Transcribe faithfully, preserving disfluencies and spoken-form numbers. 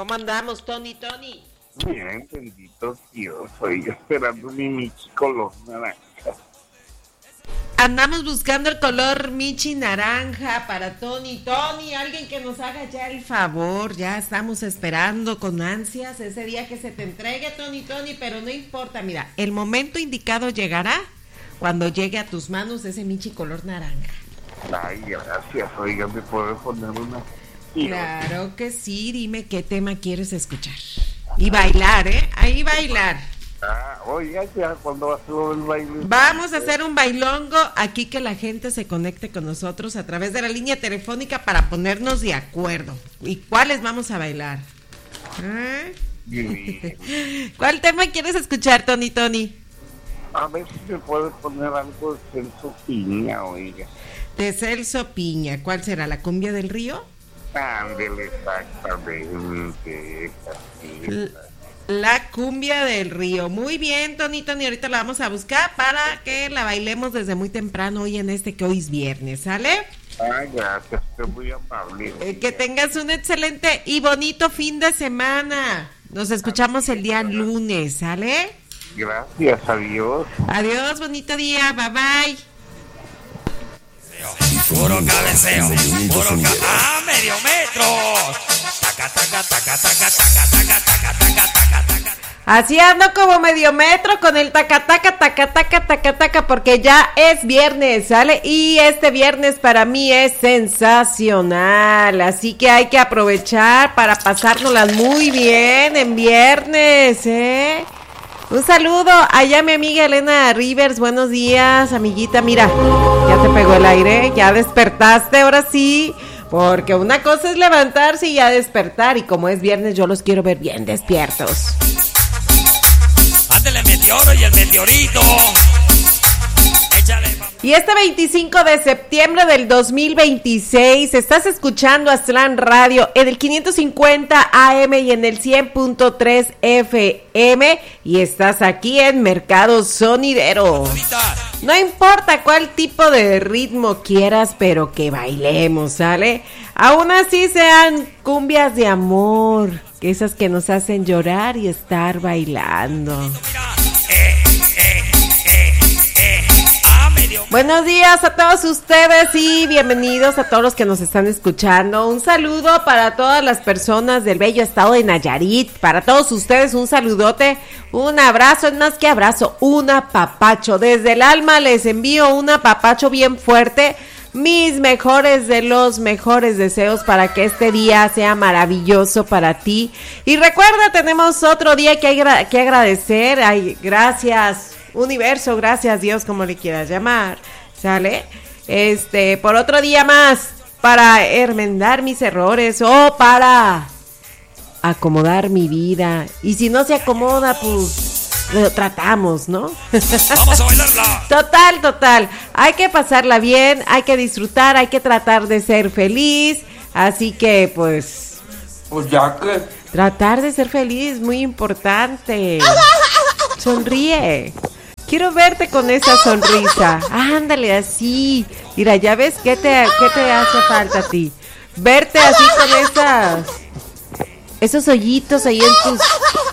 ¿Cómo andamos, Tony, Tony? Bien, bendito Dios, estoy esperando mi Michi color naranja. Andamos buscando el color Michi naranja para Tony, Tony, alguien que nos haga ya el favor, ya estamos esperando con ansias ese día que se te entregue, Tony, Tony, pero no importa, mira, el momento indicado llegará cuando llegue a tus manos ese Michi color naranja. Ay, gracias, oiga, ¿me puede poner una? Claro que sí, dime qué tema quieres escuchar. Y bailar, ¿eh? Ahí bailar. Ah, oiga, ya, ¿cuándo va a ser el baile? Vamos a hacer un bailongo aquí, que la gente se conecte con nosotros a través de la línea telefónica para ponernos de acuerdo. ¿Y cuáles vamos a bailar? ¿Eh? ¿Cuál tema quieres escuchar, Tony, Tony? A ver si me puedes poner algo de Celso Piña, oiga. De Celso Piña, ¿cuál será? ¿La cumbia del río? Ándele, exactamente. L- La cumbia del río. Muy bien, Tony, Tony, ahorita la vamos a buscar para que la bailemos desde muy temprano hoy en este que hoy es viernes, ¿sale? Ay, gracias, estoy muy amable. Eh, que tengas un excelente y bonito fin de semana. Nos escuchamos el día lunes, ¿sale? Gracias, adiós. Adiós, bonito día, bye bye. Puro cabeceo, puro cabeceo. ¡Ah, medio metro! Taca, taca, taca, taca, taca, taca, taca, taca, taca, taca. Así ando como medio metro con el taca, taca, taca, taca, taca, taca, porque ya es viernes, ¿sale? Y este viernes para mí es sensacional, así que hay que aprovechar para pasárnoslas muy bien en viernes, ¿eh? Un saludo allá a mi amiga Elena Rivers, buenos días, amiguita, mira, ya te pegó el aire, ya despertaste, ahora sí, porque una cosa es levantarse y ya despertar, y como es viernes yo los quiero ver bien despiertos. Ándale el meteoro y el meteorito. Échale. Y este veinticinco de septiembre del dos mil veintiséis estás escuchando Aztlán Radio en el quinientos cincuenta A M y en el cien punto tres F M y estás aquí en Mercado Sonidero. No importa cuál tipo de ritmo quieras, pero que bailemos, ¿sale? Aún así sean cumbias de amor, esas que nos hacen llorar y estar bailando. Buenos días a todos ustedes y bienvenidos a todos los que nos están escuchando. Un saludo para todas las personas del bello estado de Nayarit. Para todos ustedes un saludote, un abrazo, es más que abrazo, un apapacho. Desde el alma les envío un apapacho bien fuerte. Mis mejores de los mejores deseos para que este día sea maravilloso para ti. Y recuerda, tenemos otro día que hay gra- que agradecer. Ay, gracias Universo, gracias Dios, como le quieras llamar, ¿sale? Este, por otro día más, para enmendar mis errores o para acomodar mi vida. Y si no se acomoda, pues lo tratamos, ¿no? Vamos a bailarla. Total, total. Hay que pasarla bien, hay que disfrutar, hay que tratar de ser feliz. Así que, pues... Pues ya que... Tratar de ser feliz, muy importante. Sonríe. Quiero verte con esa sonrisa. Ándale, así. Mira, ya ves qué te, qué te hace falta a ti. Verte así con esas... Esos hoyitos ahí en tus...